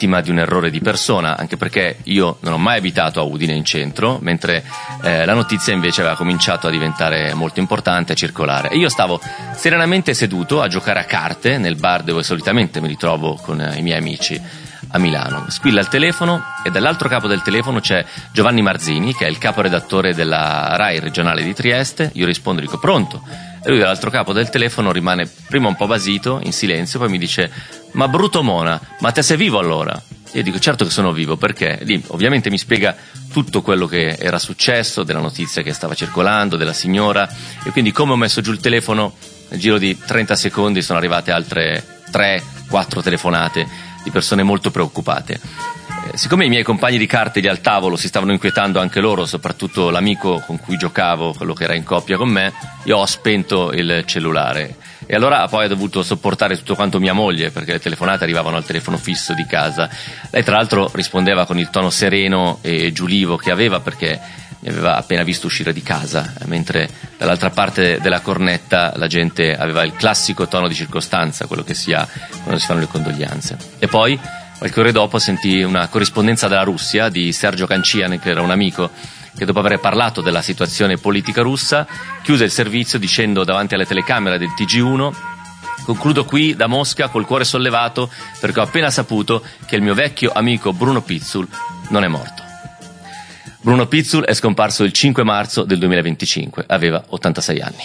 vittima di un errore di persona, anche perché io non ho mai abitato a Udine in centro, mentre la notizia invece aveva cominciato a diventare molto importante, a circolare. E io stavo serenamente seduto a giocare a carte nel bar dove solitamente mi ritrovo con i miei amici a Milano. Squilla il telefono e dall'altro capo del telefono c'è Giovanni Marzini, che è il caporedattore della Rai regionale di Trieste. Io rispondo, dico pronto, e lui dall'altro capo del telefono rimane prima un po' basito, in silenzio, poi mi dice: ma Bruto Mona, ma te sei vivo allora? Io dico certo che sono vivo, perché lì ovviamente mi spiega tutto quello che era successo, della notizia che stava circolando, della signora, e quindi come ho messo giù il telefono, nel giro di 30 secondi sono arrivate altre 3-4 telefonate di persone molto preoccupate. Siccome i miei compagni di carte lì al tavolo si stavano inquietando anche loro, soprattutto l'amico con cui giocavo, quello che era in coppia con me, io ho spento il cellulare. E allora poi ho dovuto sopportare tutto quanto mia moglie, perché le telefonate arrivavano al telefono fisso di casa. Lei tra l'altro rispondeva con il tono sereno e giulivo che aveva, perché mi aveva appena visto uscire di casa, mentre dall'altra parte della cornetta la gente aveva il classico tono di circostanza, quello che si ha quando si fanno le condoglianze. E poi, qualche ora dopo, sentii una corrispondenza dalla Russia di Sergio Cancian, che era un amico, che dopo aver parlato della situazione politica russa chiuse il servizio dicendo davanti alle telecamere del TG1: concludo qui da Mosca col cuore sollevato, perché ho appena saputo che il mio vecchio amico Bruno Pizzul non è morto. Bruno Pizzul è scomparso il 5 marzo del 2025, aveva 86 anni.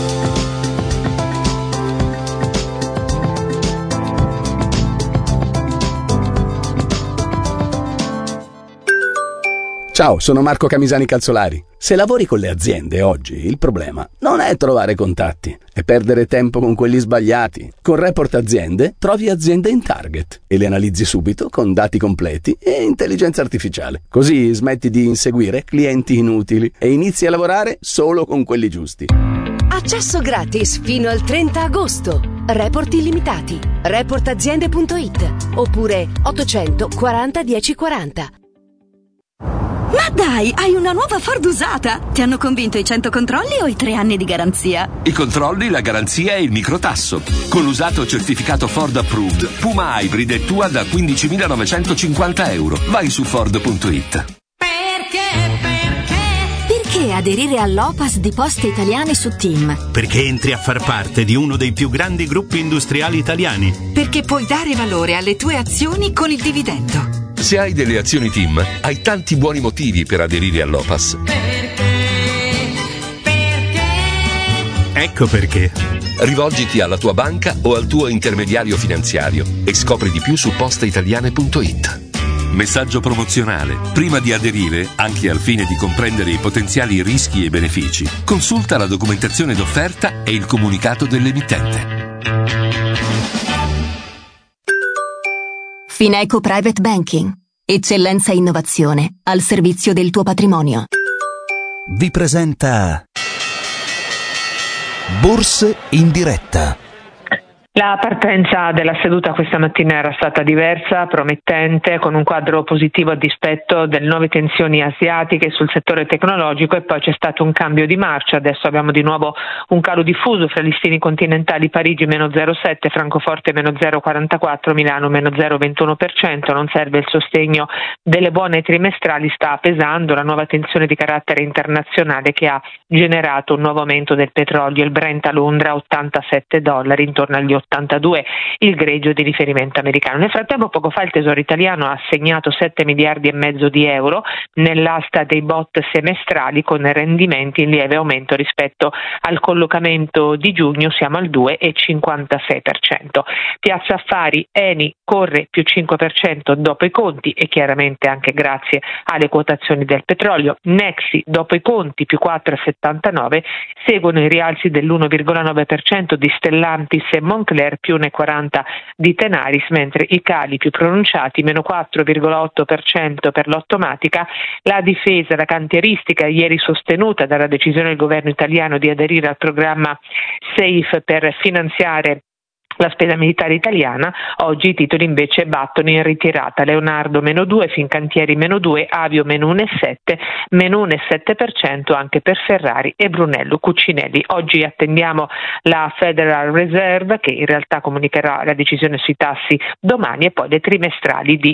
Ciao, sono Marco Camisani Calzolari. Se lavori con le aziende oggi, il problema non è trovare contatti, è perdere tempo con quelli sbagliati. Con Report Aziende trovi aziende in target e le analizzi subito con dati completi e intelligenza artificiale. Così smetti di inseguire clienti inutili e inizi a lavorare solo con quelli giusti. Accesso gratis fino al 30 agosto. Report illimitati. Reportaziende.it oppure 840 1040. Ma dai, hai una nuova Ford usata! Ti hanno convinto i 100 controlli o i 3 anni di garanzia? I controlli, la garanzia e il microtasso. Con l'usato certificato Ford Approved, Puma Hybrid è tua da 15.950 euro. Vai su Ford.it. Perché aderire all'OPAS di Poste Italiane su TIM? Perché entri a far parte di uno dei più grandi gruppi industriali italiani. Perché puoi dare valore alle tue azioni con il dividendo. Se hai delle azioni TIM, hai tanti buoni motivi per aderire all'OPAS. Ecco perché. Rivolgiti alla tua banca o al tuo intermediario finanziario e scopri di più su posteitaliane.it. Messaggio promozionale. Prima di aderire, anche al fine di comprendere i potenziali rischi e benefici, consulta la documentazione d'offerta e il comunicato dell'emittente. Fineco Private Banking. Eccellenza e innovazione al servizio del tuo patrimonio. Vi presenta Borse in diretta. La partenza della seduta questa mattina era stata diversa, promettente, con un quadro positivo a dispetto delle nuove tensioni asiatiche sul settore tecnologico, e poi c'è stato un cambio di marcia. Adesso abbiamo di nuovo un calo diffuso fra listini continentali: Parigi meno 0,7, Francoforte meno 0,44, Milano meno 0,21%. Non serve il sostegno delle buone trimestrali, sta pesando la nuova tensione di carattere internazionale che ha generato un nuovo aumento del petrolio. Il Brent a Londra $87, intorno agli 82 il greggio di riferimento americano. Nel frattempo, poco fa il Tesoro italiano ha assegnato 7 miliardi e mezzo di euro nell'asta dei bot semestrali, con rendimenti in lieve aumento rispetto al collocamento di giugno, siamo al 2,56%. Piazza Affari, Eni corre più 5% dopo i conti e chiaramente anche grazie alle quotazioni del petrolio. Nexi dopo i conti più 4,79, seguono i rialzi dell'1,9% di Stellantis e Moncler, più 1,40 di Tenaris, mentre i cali più pronunciati, meno 4,8% per l'Ottomatica. La difesa, la cantieristica, ieri sostenuta dalla decisione del governo italiano di aderire al programma SAFE per finanziare la spesa militare italiana. Oggi i titoli invece battono in ritirata: Leonardo meno 2, Fincantieri meno 2, Avio meno 1,7, meno 1,7% anche per Ferrari e Brunello Cucinelli. Oggi attendiamo la Federal Reserve, che in realtà comunicherà la decisione sui tassi domani, e poi le trimestrali di